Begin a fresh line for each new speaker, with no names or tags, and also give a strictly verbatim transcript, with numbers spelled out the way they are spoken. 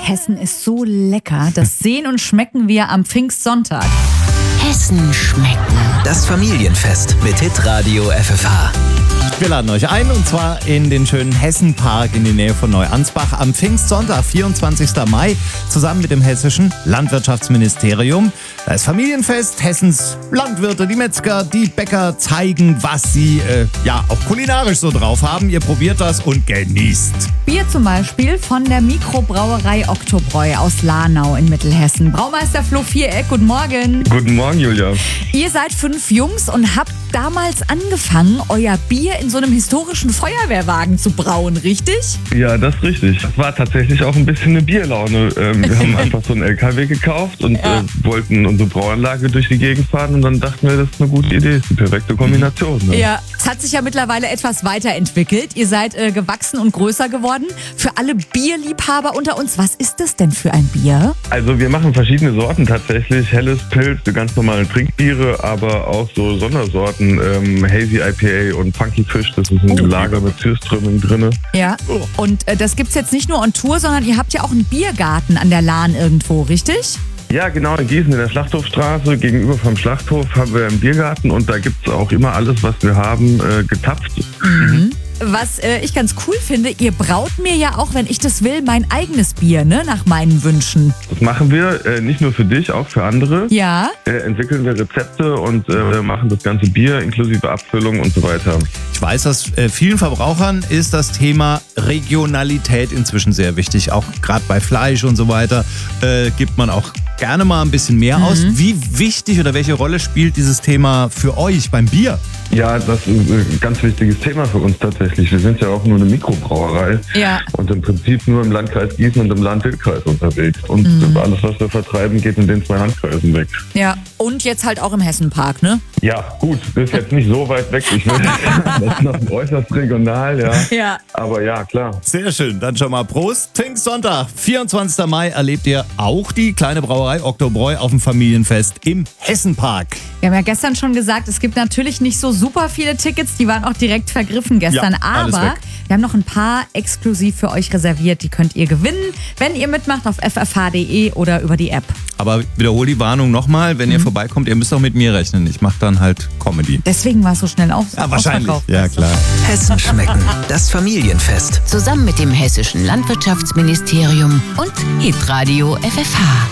Hessen ist so lecker. Das sehen und schmecken wir am Pfingstsonntag.
Hessen schmecken.
Das Familienfest mit Hitradio F F H.
Wir laden euch ein und zwar in den schönen Hessenpark in die Nähe von Neuansbach am Pfingstsonntag, vierundzwanzigsten Mai, zusammen mit dem hessischen Landwirtschaftsministerium. Da ist Familienfest. Hessens Landwirte, die Metzger, die Bäcker zeigen, was sie äh, ja auch kulinarisch so drauf haben. Ihr probiert das und genießt.
Bier zum Beispiel von der Mikrobrauerei Oktobräu aus Lahnau in Mittelhessen. Braumeister Flo Viereck, guten Morgen.
Guten Morgen, Julia.
Ihr seid fünf Jungs und habt damals angefangen, euer Bier in so einem historischen Feuerwehrwagen zu brauen, richtig?
Ja, das ist richtig. Das war tatsächlich auch ein bisschen eine Bierlaune. Ähm, wir haben einfach so einen L K W gekauft und
Ja.
äh, wollten unsere Brauanlage durch die Gegend fahren und dann dachten wir, das ist eine gute Idee, das ist die perfekte Kombination. Ne?
Ja, es hat sich ja mittlerweile etwas weiterentwickelt. Ihr seid äh, gewachsen und größer geworden. Für alle Bierliebhaber unter uns, was ist das denn für ein Bier?
Also wir machen verschiedene Sorten tatsächlich. Helles Pilz, die ganz normalen Trinkbiere, aber auch so Sondersorten, ähm, Hazy I P A und Funky Fish. Das ist ein
Oh.
Lager mit Süßströming drin.
Ja. Und äh, das gibt's jetzt nicht nur on Tour, sondern ihr habt ja auch einen Biergarten an der Lahn irgendwo, richtig?
Ja, genau, in Gießen in der Schlachthofstraße, gegenüber vom Schlachthof, haben wir einen Biergarten und da gibt's auch immer alles, was wir haben, äh, getapft.
Was äh, ich ganz cool finde, ihr braut mir ja auch, wenn ich das will, mein eigenes Bier, ne, nach meinen Wünschen.
Das machen wir, äh, nicht nur für dich, auch für andere.
Ja.
Äh, entwickeln wir Rezepte und äh, machen das ganze Bier inklusive Abfüllung und so weiter.
Ich weiß, dass äh, vielen Verbrauchern ist das Thema Regionalität inzwischen sehr wichtig. Auch gerade bei Fleisch und so weiter äh, gibt man auch gerne mal ein bisschen mehr aus. Wie wichtig oder welche Rolle spielt dieses Thema für euch beim Bier?
Ja, das ist ein ganz wichtiges Thema für uns tatsächlich. Wir sind ja auch nur eine Mikrobrauerei
Ja.
und im Prinzip nur im Landkreis Gießen und im Land-Dill-Kreis unterwegs. Und alles, was wir vertreiben, geht in den zwei Landkreisen weg.
Ja. Und jetzt halt auch im Hessenpark, ne?
Ja, gut, das ist jetzt nicht so weit weg. Ich will, das ist noch äußerst regional, ja.
Ja.
Aber ja, klar.
Sehr schön, dann schon mal Prost. Pfingstsonntag, vierundzwanzigsten Mai, erlebt ihr auch die kleine Brauerei Oktobräu auf dem Familienfest im Hessenpark.
Wir haben ja gestern schon gesagt, es gibt natürlich nicht so super viele Tickets, die waren auch direkt vergriffen gestern,
Ja, alles
aber
weg.
wir haben noch ein paar exklusiv für euch reserviert, die könnt ihr gewinnen, wenn ihr mitmacht auf f f h punkt d e oder über die App.
Aber wiederhol die Warnung nochmal, wenn ihr vorbeikommt, ihr müsst auch mit mir rechnen. Ich mache dann halt Comedy.
Deswegen war es so schnell auf,
Ja, wahrscheinlich.
ausverkauft.
Ja, klar.
Hessen schmecken. Das Familienfest.
Zusammen mit dem hessischen Landwirtschaftsministerium und Hitradio F F H.